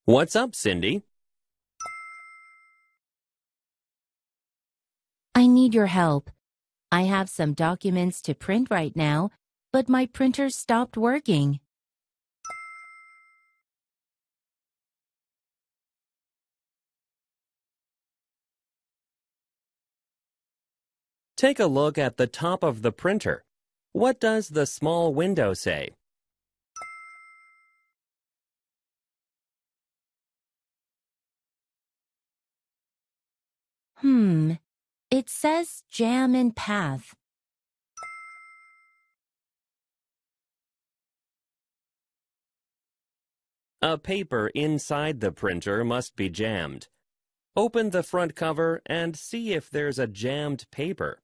What's up, Cindy? I need your help. I have some documents to print right now, but my printer stopped working. Take a look at the top of the printer. What does the small window say? It says jam and path. A paper inside the printer must be jammed. Open the front cover and see if there's a jammed paper.